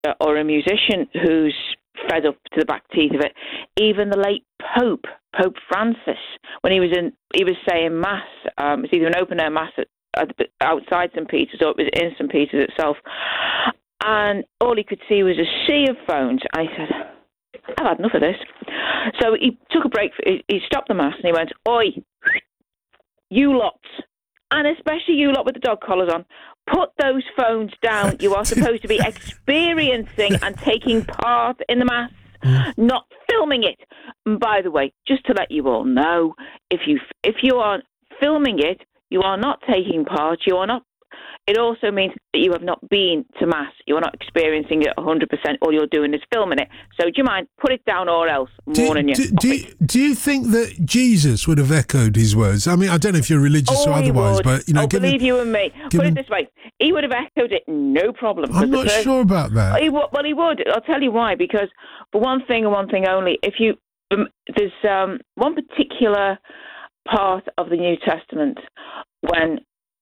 or a musician who's fed up to the back teeth of it. Even the late Pope Francis, when he was saying mass, it was either an open air mass outside St. Peter's or it was in St. Peter's itself, and all he could see was a sea of phones. I said, I've had enough of this. So he took a break. He stopped the mass and he went, "Oi, you lots, and especially you lot with the dog collars on, put those phones down. You are supposed to be experiencing and taking part in the mass, not filming it. And by the way, just to let you all know, if you are filming it, you are not taking part. You are not. It also means that you have not been to mass. You are not experiencing it 100%. All you're doing is filming it. So do you mind? Put it down or else. I'm warning you. Do you think that Jesus would have echoed his words? I mean, I don't know if you're religious or otherwise, but believe you and me. Put it this way: he would have echoed it, no problem. I'm not sure about that. He would. I'll tell you why. Because for one thing and one thing only, there's one particular part of the New Testament when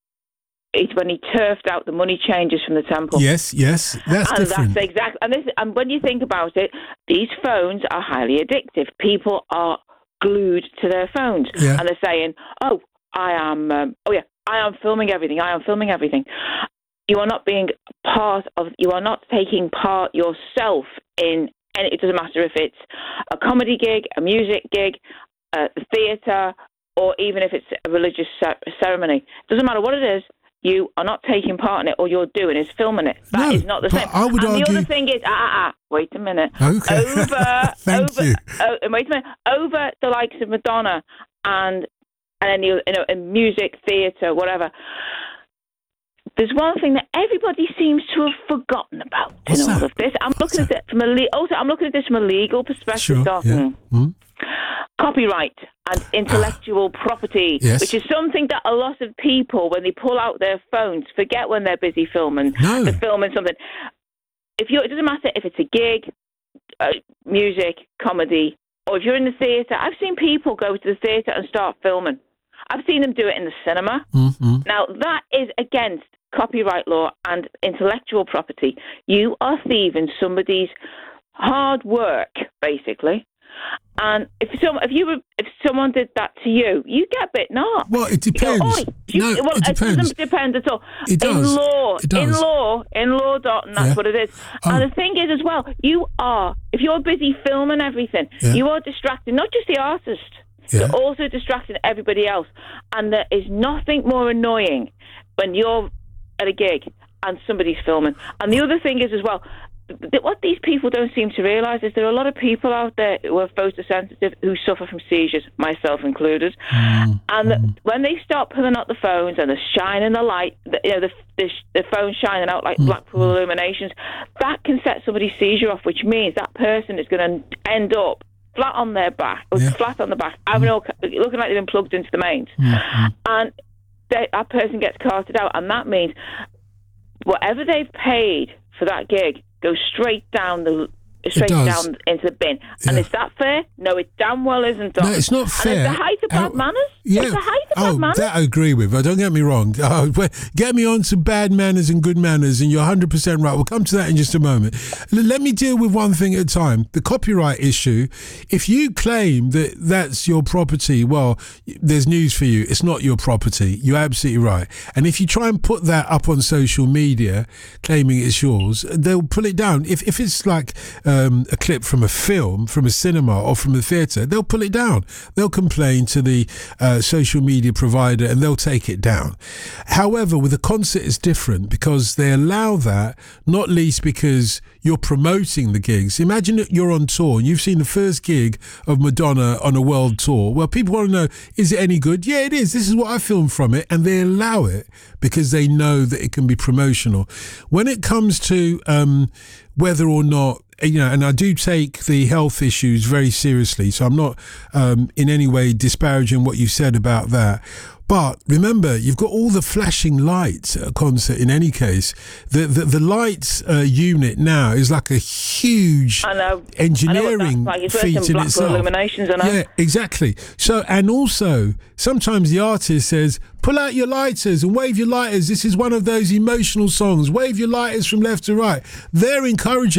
he turfed out the money changers from the temple. Yes, that's different. That's exactly. And when you think about it, these phones are highly addictive. People are glued to their phones, and they're saying, "Oh, I am filming everything. I am filming everything." You are not being part of. You are not taking part yourself in. And it doesn't matter if it's a comedy gig, a music gig, the theatre, or even if it's a religious ceremony. It doesn't matter what it is. You are not taking part in it. All you're doing is filming it. That is not the same. I would argue... the other thing is, wait a minute. Okay. Thank you. Wait a minute. Over the likes of Madonna and in music, theatre, whatever. There's one thing that everybody seems to have forgotten about in all of this. I'm looking at this from a legal perspective. Sure, Copyright and intellectual property, which is something that a lot of people, when they pull out their phones, forget when they're busy filming. No. They're filming something. It doesn't matter if it's a gig, music, comedy, or if you're in the theatre. I've seen people go to the theatre and start filming. I've seen them do it in the cinema. Mm-hmm. Now, that is against copyright law and intellectual property. You are thieving somebody's hard work, basically. And if someone did that to you, you get a bit not. Well, it depends. It depends. It doesn't depend at all. It does. In law, and that's what it is. And the thing is as well, if you're busy filming everything, you are distracting not just the artist, you're also distracting everybody else. And there is nothing more annoying when you're at a gig and somebody's filming. And the other thing is as well, what these people don't seem to realise is there are a lot of people out there who are photosensitive who suffer from seizures, myself included. And when they start pulling out the phones and they're shining the light, the phone shining out like Blackpool illuminations, that can set somebody's seizure off, which means that person is going to end up flat on their back, or flat on the back, looking like they've been plugged into the mains. And that person gets carted out, and that means whatever they've paid for that gig goes straight down into the bin. And is that fair? No, it damn well isn't. No, it's not fair. And it's the height of bad manners. Yeah. It's the height of bad manners. That I agree with. Don't get me wrong. Get me on to bad manners and good manners, and you're 100% right. We'll come to that in just a moment. Let me deal with one thing at a time. The copyright issue. If you claim that that's your property, well, there's news for you. It's not your property. You're absolutely right. And if you try and put that up on social media, claiming it's yours, they'll pull it down. If it's like a clip from a film, from a cinema or from a theatre, they'll pull it down. They'll complain to the social media provider and they'll take it down. However, with a concert it's different because they allow that, not least because you're promoting the gigs. Imagine that you're on tour and you've seen the first gig of Madonna on a world tour. Well, people want to know, is it any good? Yeah, it is. This is what I filmed from it. And they allow it because they know that it can be promotional. When it comes to whether or not, and I do take the health issues very seriously, so I'm not in any way disparaging what you said about that. But remember, you've got all the flashing lights at a concert in any case. The lights unit now is like a huge engineering feat in itself. Illuminations, Yeah, exactly. So, and also, sometimes the artist says, pull out your lighters and wave your lighters. This is one of those emotional songs. Wave your lighters from left to right. They're encouraging